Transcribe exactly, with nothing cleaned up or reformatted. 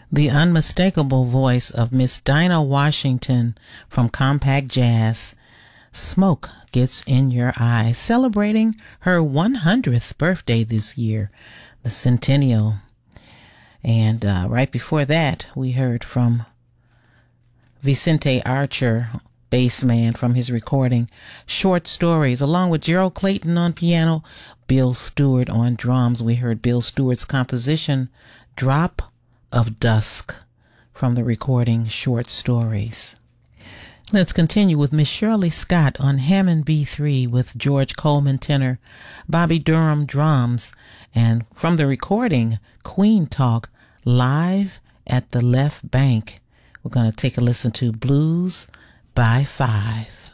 The unmistakable voice of Miss Dinah Washington from Compact Jazz. Smoke Gets in Your Eyes, celebrating her one hundredth birthday this year, the centennial. And uh, right before that, we heard from Vicente Archer, bass man, from his recording Short Stories, along with Gerald Clayton on piano, Bill Stewart on drums. We heard Bill Stewart's composition Drop of Dusk from the recording Short Stories. Let's continue with Miss Shirley Scott on Hammond B three with George Coleman tenor, Bobby Durham drums, and from the recording Queen Talk Live at the Left Bank. We're going to take a listen to Blues by Five.